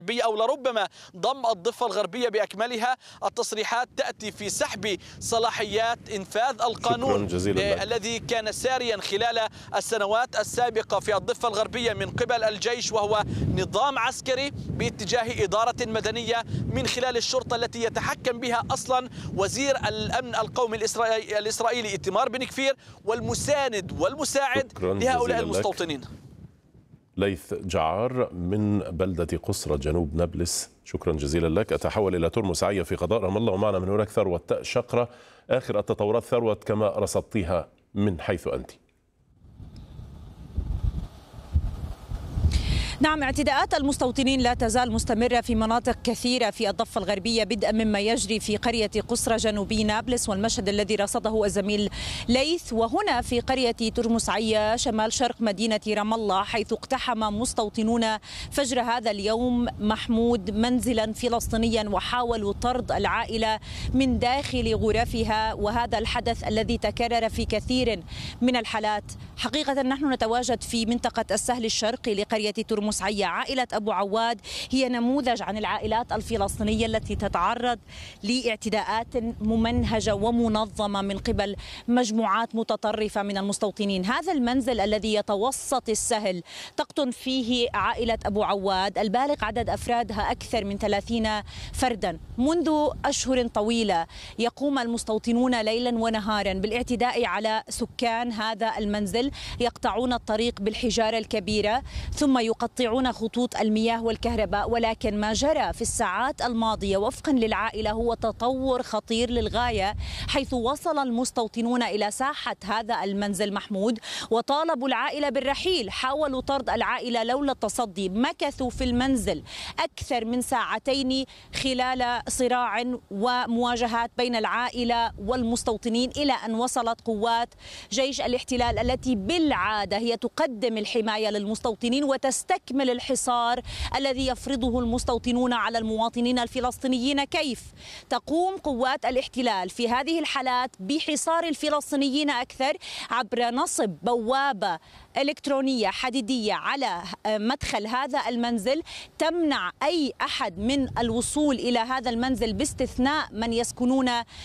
أو لربما ضم الضفة الغربية بأكملها. التصريحات تأتي في سحب صلاحيات إنفاذ القانون الذي كان ساريا خلال السنوات السابقة في الضفة الغربية من قبل الجيش، وهو نظام عسكري باتجاه إدارة مدنية من خلال الشرطة التي يتحكم بها أصلا وزير الأمن القومي الإسرائيلي إيتمار بن كفير والمساند والمساعد لهؤلاء المستوطنين. ليث جعار من بلدة قصرى جنوب نابلس، شكرا جزيلا لك. أتحول إلى ترمس عية في قضاء رام الله، ومعنا من هناك ثروت شقرة. آخر التطورات ثروت كما رصدتيها من حيث أنت. نعم، اعتداءات المستوطنين لا تزال مستمرة في مناطق كثيرة في الضفة الغربية، بدءا مما يجري في قرية قصرى جنوبي نابلس والمشهد الذي رصده الزميل ليث، وهنا في قرية ترمس عية شمال شرق مدينة رام الله، حيث اقتحم مستوطنون فجر هذا اليوم محمود منزلا فلسطينيا وحاولوا طرد العائلة من داخل غرفها، وهذا الحدث الذي تكرر في كثير من الحالات. حقيقة نحن نتواجد في منطقة السهل الشرقي لقرية ترمس عية. عائلة أبو عواد هي نموذج عن العائلات الفلسطينية التي تتعرض لاعتداءات ممنهجة ومنظمة من قبل مجموعات متطرفة من المستوطنين. هذا المنزل الذي يتوسط السهل تقطن فيه عائلة أبو عواد البالغ عدد أفرادها أكثر من 30 فردا. منذ أشهر طويلة يقوم المستوطنون ليلا ونهارا بالاعتداء على سكان هذا المنزل، يقطعون الطريق بالحجارة الكبيرة ثم يقطعون خطوط المياه والكهرباء. ولكن ما جرى في الساعات الماضية وفقا للعائلة هو تطور خطير للغاية، حيث وصل المستوطنون إلى ساحة هذا المنزل محمود وطالبوا العائلة بالرحيل. حاولوا طرد العائلة لولا التصدي، مكثوا في المنزل أكثر من ساعتين خلال صراع ومواجهات بين العائلة والمستوطنين، إلى أن وصلت قوات جيش الاحتلال التي بالعادة هي تقدم الحماية للمستوطنين وتستكمل الحصار الذي يفرضه المستوطنون على المواطنين الفلسطينيين. كيف تقوم قوات الاحتلال في هذه الحالات بحصار الفلسطينيين أكثر؟ عبر نصب بوابة إلكترونية حديدية على مدخل هذا المنزل تمنع أي أحد من الوصول إلى هذا المنزل باستثناء من يسكنون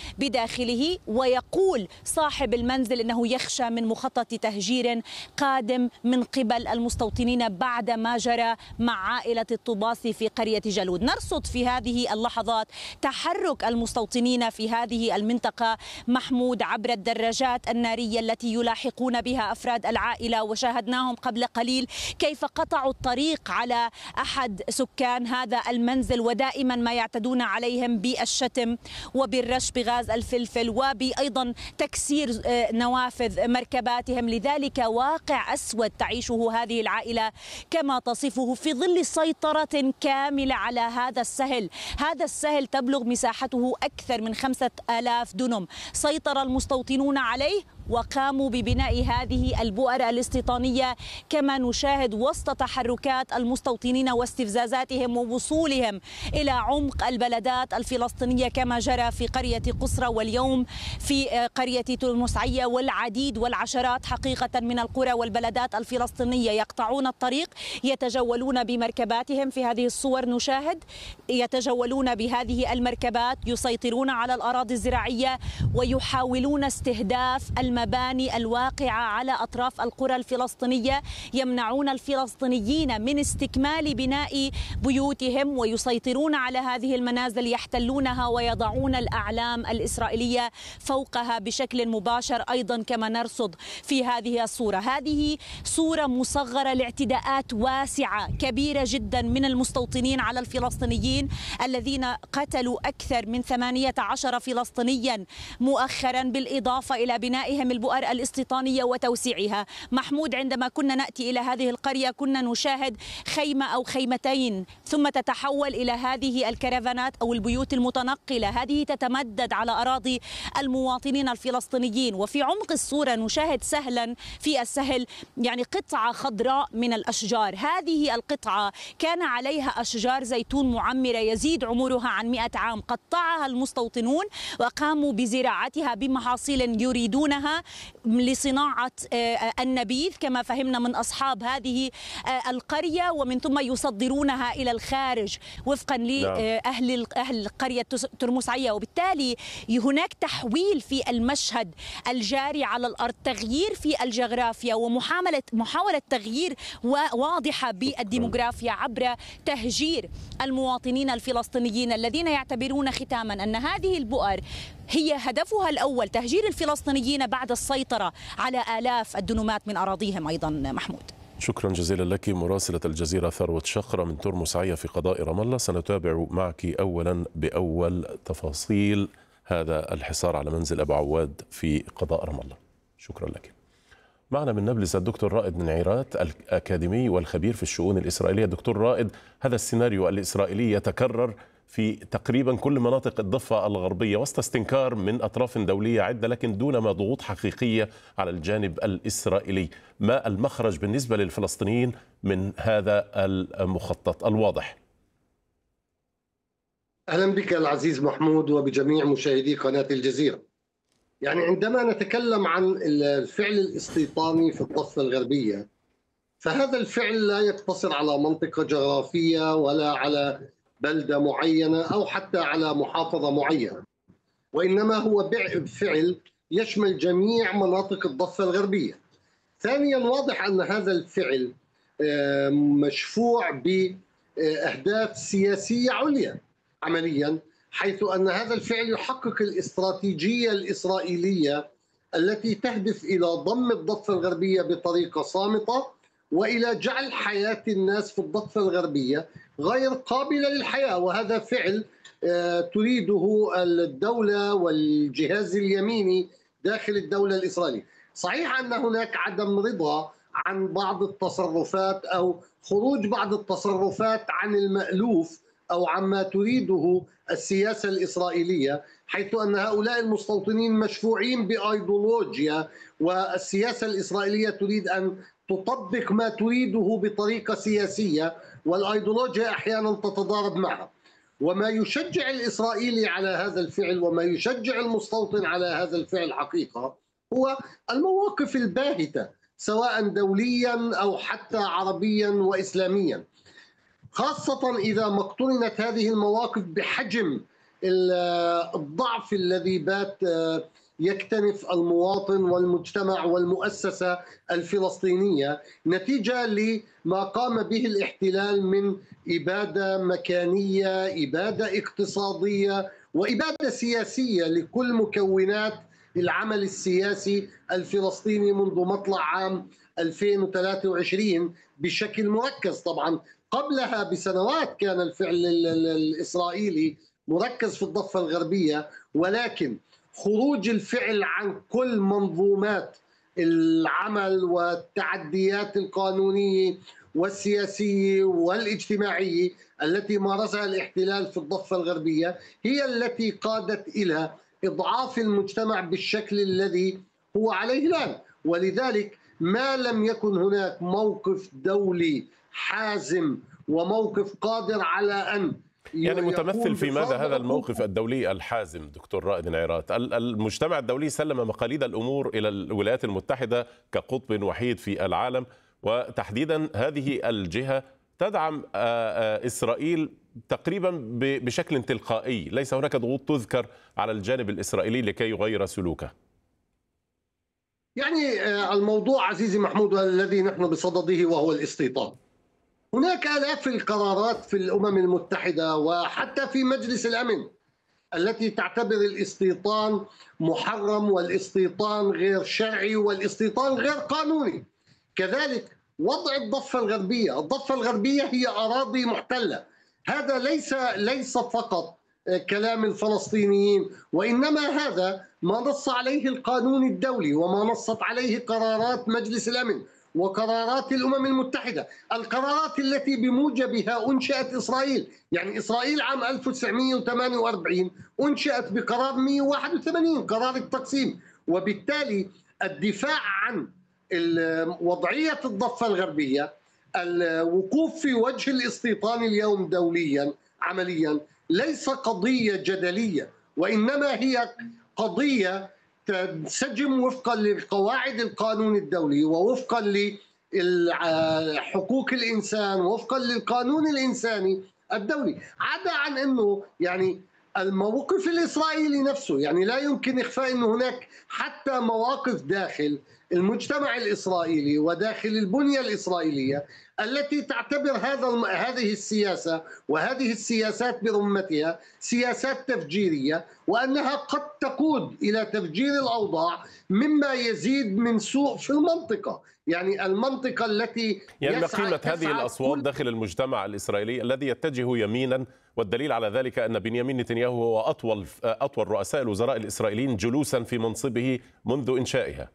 بداخله. ويقول صاحب المنزل أنه يخشى من مخطط تهجير قادم من قبل المستوطنين بعد ما جرى مع عائلة الطباسي في قرية جلود. نرصد في هذه اللحظات تحرك المستوطنين في هذه المنطقة محمود عبر الدراجات النارية التي يلاحقون بها أفراد العائلة، وشاهدناهم قبل قليل كيف قطعوا الطريق على أحد سكان هذا المنزل، ودائما ما يعتدون عليهم بالشتم وبالرش بغاز الفلفل وبأيضا تكسير نوافذ مركباتهم. لذلك واقع أسود تعيشه هذه العائلة كما تصفه في ظل سيطرة كاملة على هذا السهل. هذا السهل تبلغ مساحته أكثر من 5000 دنم، سيطر المستوطنون عليه وقاموا ببناء هذه البؤر الاستيطانية كما نشاهد وسط تحركات المستوطنين واستفزازاتهم ووصولهم إلى عمق البلدات الفلسطينية كما جرى في قرية قصرى واليوم في قرية ترمس عية والعديد والعشرات حقيقة من القرى والبلدات الفلسطينية. يقطعون الطريق، يتجولون بمركباتهم، في هذه الصور نشاهد يتجولون بهذه المركبات، يسيطرون على الأراضي الزراعية ويحاولون استهداف المباني الواقعة على أطراف القرى الفلسطينية، يمنعون الفلسطينيين من استكمال بناء بيوتهم ويسيطرون على هذه المنازل، يحتلونها ويضعون الأعلام الإسرائيلية فوقها بشكل مباشر أيضا كما نرصد في هذه الصورة. هذه صورة مصغرة لاعتداءات واسعة كبيرة جدا من المستوطنين على الفلسطينيين الذين قتلوا أكثر من 18 فلسطينيا مؤخرا، بالإضافة إلى بنائهم البؤر الاستيطانية وتوسيعها. محمود، عندما كنا نأتي إلى هذه القرية كنا نشاهد خيمة أو خيمتين ثم تتحول إلى هذه الكرفانات أو البيوت المتنقلة، هذه تتمدد على أراضي المواطنين الفلسطينيين. وفي عمق الصورة نشاهد سهلا في السهل يعني قطعة خضراء من الأشجار، هذه القطعة كان عليها أشجار زيتون معمرة يزيد عمرها عن 100 عام، قطعها المستوطنون وقاموا بزراعتها بمحاصيل يريدونها إما لصناعة النبيذ كما فهمنا من أصحاب هذه القرية، ومن ثم يصدرونها إلى الخارج وفقا لأهل قرية ترمسعية. وبالتالي هناك تحويل في المشهد الجاري على الأرض، تغيير في الجغرافيا ومحاولة تغيير واضحة بالديموغرافيا عبر تهجير المواطنين الفلسطينيين الذين يعتبرون ختاما أن هذه البؤر هي هدفها الأول تهجير الفلسطينيين بعد السيطرة على آلاف الدنومات من أراضيهم. أيضا محمود، شكرا جزيلا لك مراسلة الجزيرة ثروت شقرة من ترمسعية في قضاء رام الله. سنتابع معك أولا بأول تفاصيل هذا الحصار على منزل أبو عواد في قضاء رام الله. شكرا لك. معنا من نابلس الدكتور رائد بن عيرات الأكاديمي والخبير في الشؤون الإسرائيلية. دكتور رائد، هذا السيناريو الإسرائيلي يتكرر في تقريبا كل مناطق الضفة الغربية وسط استنكار من أطراف دولية عدة، لكن دون ما ضغوط حقيقية على الجانب الإسرائيلي. ما المخرج بالنسبة للفلسطينيين من هذا المخطط الواضح؟ أهلا بك العزيز محمود وبجميع مشاهدي قناة الجزيرة. يعني عندما نتكلم عن الفعل الاستيطاني في الضفة الغربية، فهذا الفعل لا يقتصر على منطقة جغرافية ولا على بلدة معينة أو حتى على محافظة معينة، وإنما هو فعل يشمل جميع مناطق الضفة الغربية. ثانيا، واضح أن هذا الفعل مشفوع بأهداف سياسية عليا عمليا، حيث أن هذا الفعل يحقق الاستراتيجية الإسرائيلية التي تهدف إلى ضم الضفة الغربية بطريقة صامتة وإلى جعل حياة الناس في الضفة الغربية غير قابلة للحياة. وهذا فعل تريده الدولة والجهاز اليميني داخل الدولة الإسرائيلية. صحيح أن هناك عدم رضا عن بعض التصرفات أو خروج بعض التصرفات عن المألوف أو عما تريده السياسة الإسرائيلية، حيث أن هؤلاء المستوطنين مشفوعين بأيديولوجيا، والسياسة الإسرائيلية تريد أن تطبق ما تريده بطريقة سياسية، والأيديولوجيا أحيانا تتضارب معها. وما يشجع الإسرائيلي على هذا الفعل وما يشجع المستوطن على هذا الفعل حقيقة هو المواقف الباهتة، سواء دوليا أو حتى عربيا وإسلاميا، خاصة إذا ما اقترنت هذه المواقف بحجم الضعف الذي بات يكتنف المواطن والمجتمع والمؤسسة الفلسطينية نتيجة لما قام به الاحتلال من إبادة مكانية، إبادة اقتصادية، وإبادة سياسية لكل مكونات العمل السياسي الفلسطيني منذ مطلع عام 2023 بشكل مركز. طبعا قبلها بسنوات كان الفعل الإسرائيلي مركز في الضفة الغربية، ولكن خروج الفعل عن كل منظومات العمل والتعديات القانونية والسياسية والاجتماعية التي مارسها الاحتلال في الضفة الغربية هي التي قادت إلى إضعاف المجتمع بالشكل الذي هو عليه الآن. ولذلك ما لم يكن هناك موقف دولي حازم وموقف قادر على أن يعني متمثل في ماذا هذا الموقف الدولي الحازم دكتور رائد بن عيرات؟ المجتمع الدولي سلم مقاليد الأمور إلى الولايات المتحدة كقطب وحيد في العالم، وتحديدا هذه الجهة تدعم إسرائيل تقريبا بشكل تلقائي، ليس هناك ضغوط تذكر على الجانب الإسرائيلي لكي يغير سلوكه. يعني الموضوع عزيزي محمود الذي نحن بصدده وهو الاستيطان. هناك آلاف القرارات في الأمم المتحدة وحتى في مجلس الأمن التي تعتبر الاستيطان محرم والاستيطان غير شرعي والاستيطان غير قانوني. كذلك وضع الضفة الغربية، الضفة الغربية هي أراضي محتلة. هذا ليس فقط كلام الفلسطينيين، وإنما هذا ما نص عليه القانون الدولي وما نصت عليه قرارات مجلس الأمن وقرارات الأمم المتحدة، القرارات التي بموجبها أنشأت إسرائيل. يعني إسرائيل عام 1948 أنشأت بقرار 181 قرار التقسيم، وبالتالي الدفاع عن وضعية الضفة الغربية، الوقوف في وجه الاستيطان اليوم دوليا عمليا ليس قضية جدلية، وإنما هي قضية تنسجم وفقا لقواعد القانون الدولي ووفقا لحقوق الإنسان ووفقا للقانون الإنساني الدولي، عدا عن أنه يعني الموقف الإسرائيلي نفسه، يعني لا يمكن إخفاء أن هناك حتى مواقف داخل المجتمع الإسرائيلي وداخل البنية الإسرائيلية التي تعتبر هذه السياسة وهذه السياسات برمتها سياسات تفجيرية، وأنها قد تقود إلى تفجير الأوضاع مما يزيد من سوء في المنطقة. يعني المنطقة التي يعني ما قيمة هذه الأصوات داخل المجتمع الإسرائيلي الذي يتجه يمينا، والدليل على ذلك أن بنيامين نتنياهو هو أطول رؤساء الوزراء الإسرائيليين جلوسا في منصبه منذ إنشائها.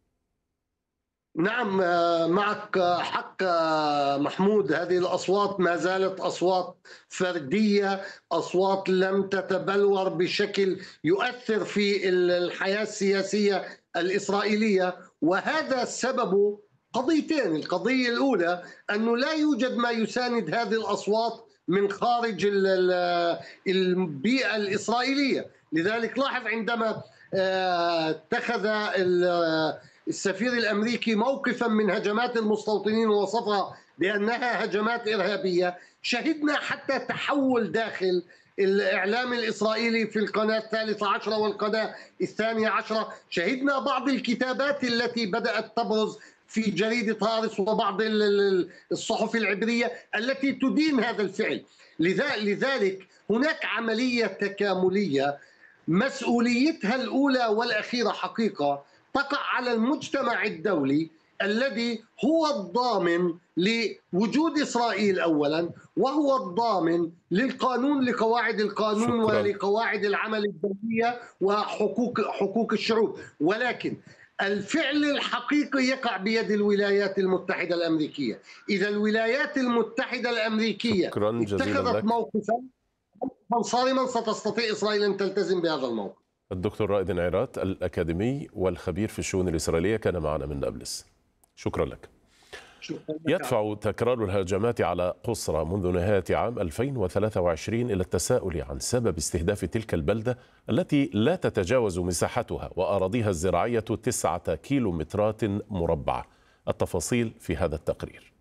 نعم معك حق محمود، هذه الأصوات ما زالت أصوات فردية، أصوات لم تتبلور بشكل يؤثر في الحياة السياسية الإسرائيلية، وهذا سبب قضيتين. القضية الأولى أنه لا يوجد ما يساند هذه الأصوات من خارج البيئة الإسرائيلية. لذلك لاحظ عندما اتخذ السفير الأمريكي موقفا من هجمات المستوطنين ووصفها بأنها هجمات إرهابية، شهدنا حتى تحول داخل الإعلام الإسرائيلي في القناة 13 والقناة 12، شهدنا بعض الكتابات التي بدأت تبرز في جريدة هارس وبعض الصحف العبرية التي تدين هذا الفعل. لذلك هناك عملية تكاملية مسؤوليتها الأولى والأخيرة حقيقة تقع على المجتمع الدولي الذي هو الضامن لوجود إسرائيل أولا، وهو الضامن للقانون، لقواعد القانون ولقواعد العمل الدولية وحقوق الشعوب. ولكن الفعل الحقيقي يقع بيد الولايات المتحدة الأمريكية. إذا الولايات المتحدة الأمريكية اتخذت موقفا صارما ستستطيع إسرائيل أن تلتزم بهذا الموقف. الدكتور رائد انعراط الأكاديمي والخبير في الشؤون الإسرائيلية كان معنا من نابلس، شكرا لك. يدفع تكرار الهجمات على قصرى منذ نهاية عام 2023 إلى التساؤل عن سبب استهداف تلك البلدة التي لا تتجاوز مساحتها وأراضيها الزراعية 9 كيلومترات مربعة. التفاصيل في هذا التقرير.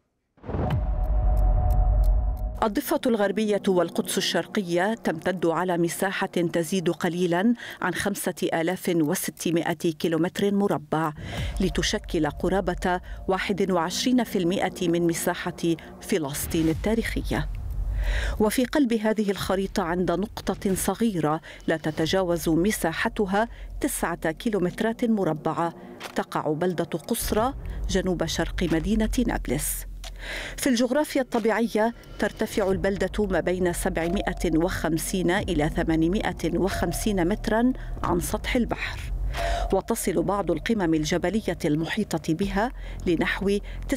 الضفة الغربية والقدس الشرقية تمتد على مساحة تزيد قليلا عن 5600 كيلومتر مربع، لتشكل قرابة 21% من مساحة فلسطين التاريخية. وفي قلب هذه الخريطة عند نقطة صغيرة لا تتجاوز مساحتها 9 كيلومترات مربعة تقع بلدة قصرى جنوب شرق مدينة نابلس. في الجغرافيا الطبيعية ترتفع البلدة ما بين 750 إلى 850 متراً عن سطح البحر، وتصل بعض القمم الجبلية المحيطة بها لنحو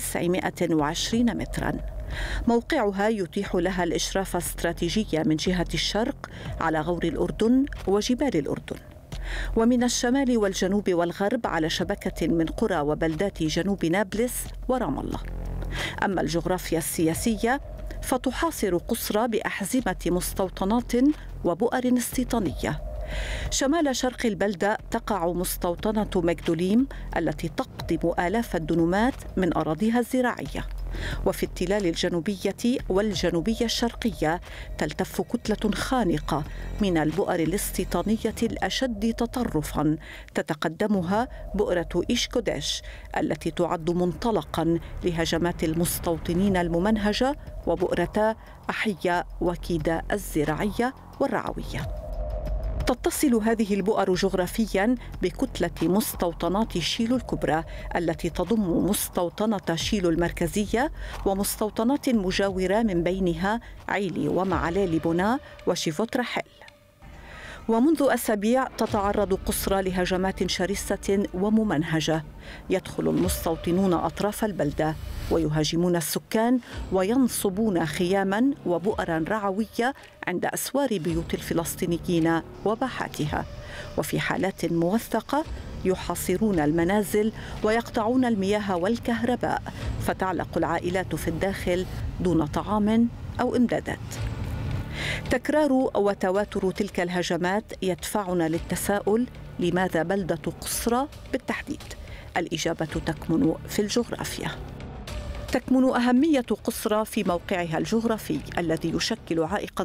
920 متراً. موقعها يتيح لها الإشراف استراتيجيا من جهة الشرق على غور الأردن وجبال الأردن، ومن الشمال والجنوب والغرب على شبكة من قرى وبلدات جنوب نابلس ورام الله. أما الجغرافيا السياسية فتحاصر قصرى بأحزمة مستوطنات وبؤر استيطانية. شمال شرق البلدة تقع مستوطنة مجدوليم التي تقضم آلاف الدنومات من أراضيها الزراعية، وفي التلال الجنوبية والجنوبية الشرقية تلتف كتلة خانقة من البؤر الاستيطانية الأشد تطرفاً تتقدمها بؤرة إيشكوديش التي تعد منطلقاً لهجمات المستوطنين الممنهجة، وبؤرتا أحية وكيدا الزراعية والرعوية. تتصل هذه البؤر جغرافياً بكتلة مستوطنات شيلو الكبرى التي تضم مستوطنة شيلو المركزية ومستوطنات مجاورة من بينها عيلي ومعلال بنا وشيفوت رحل. ومنذ أسابيع تتعرض قصرى لهجمات شرسة وممنهجة. يدخل المستوطنون أطراف البلدة ويهاجمون السكان وينصبون خياما وبؤرا رعوية عند أسوار بيوت الفلسطينيين وباحاتها، وفي حالات موثقة يحاصرون المنازل ويقطعون المياه والكهرباء، فتعلق العائلات في الداخل دون طعام أو إمدادات. تكرار وتواتر تلك الهجمات يدفعنا للتساؤل: لماذا بلدة قصرى بالتحديد؟ الإجابة تكمن في الجغرافيا. تكمن أهمية قصرى في موقعها الجغرافي الذي يشكل عائقا